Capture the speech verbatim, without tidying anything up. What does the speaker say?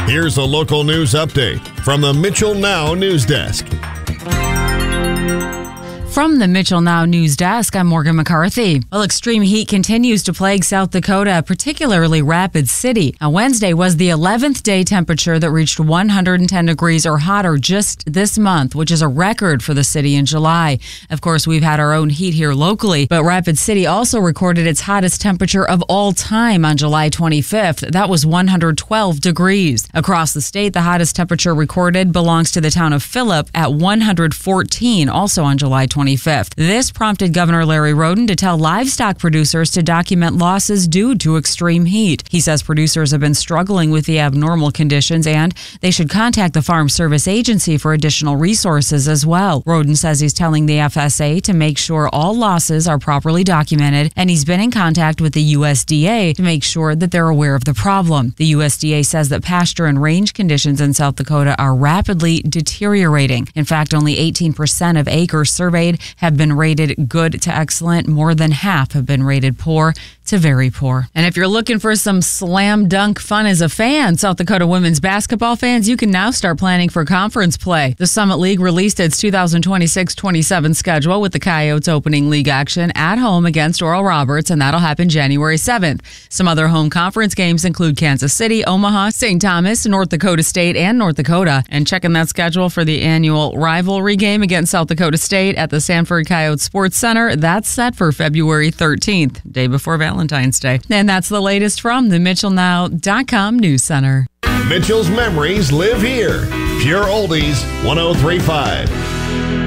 Here's a local news update from the Mitchell Now News Desk. From the Mitchell Now News Desk, I'm Morgan McCarthy. Well, extreme heat continues to plague South Dakota, particularly Rapid City. Now, Wednesday was the eleventh day temperature that reached one hundred ten degrees or hotter just this month, which is a record for the city in July. Of course, we've had our own heat here locally, but Rapid City also recorded its hottest temperature of all time on July twenty-fifth. That was one hundred twelve degrees. Across the state, the hottest temperature recorded belongs to the town of Phillip at one hundred fourteen, also on July twenty-fifth. This prompted Governor Larry Roden to tell livestock producers to document losses due to extreme heat. He says producers have been struggling with the abnormal conditions and they should contact the Farm Service Agency for additional resources as well. Roden says he's telling the F S A to make sure all losses are properly documented, and he's been in contact with the U S D A to make sure that they're aware of the problem. The U S D A says that pasture and range conditions in South Dakota are rapidly deteriorating. In fact, only eighteen percent of acres surveyed have been rated good to excellent. More than half have been rated poor to very poor. And if you're looking for some slam dunk fun as a fan, South Dakota women's basketball fans, you can now start planning for conference play. The Summit League released its two thousand twenty-six twenty-seven schedule with the Coyotes opening league action at home against Oral Roberts, and that'll happen January seventh. Some other home conference games include Kansas City, Omaha, Saint Thomas, North Dakota State, and North Dakota. And checking that schedule for the annual rivalry game against South Dakota State at the Sanford Coyote Sports Center, that's set for February thirteenth, day before Valentine's Day. And that's the latest from the Mitchell Now dot com News Center. Mitchell's memories live here. Pure Oldies one oh three point five.